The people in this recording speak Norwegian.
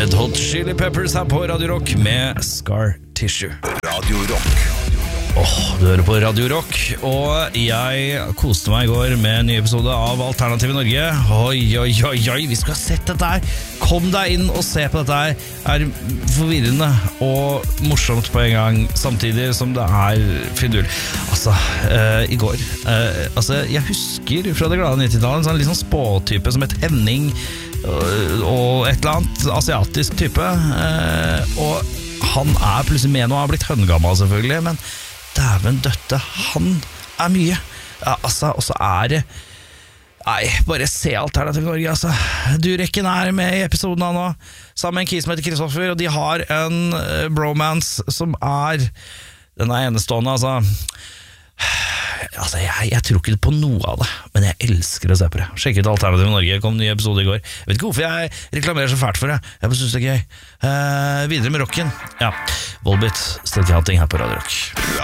Red Hot Chili Peppers her på Radio Rock med Scar Tissue. Radio Rock. Du hører på Radio Rock, og jeg koste meg I går med en ny episode av Alternativ i Norge. Oi, vi skulle ha sett dette her. Kom deg inn og se på dette her. Er forvirrende og morsomt på en gang, samtidig som det fidul. Altså, I går jeg husker fra det glade 90-tallet en sånn litt sånn spåtype som het Henning, og et eller annet asiatisk type, og han plutselig med nå, han har blitt høngammal selvfølgelig, men dæven døtte, han mye. Ja, altså, og så det nei, bare se Alternativ Norge, altså. Durekken med I episoden av nå, sammen med en kis som heter Kristoffer, og de har en bromance som den enestående, altså. Altså, jeg tror ikke på noe av det, men jeg elsker å se på det. Sjekk ut Alternativ Norge, kom en ny episode I går. Jeg vet ikke hvorfor jeg reklamerer så fælt for det. Jeg bare synes det gøy. Videre med rocken. Ja, Volbeat, Steady Hunting her på Radio Rock.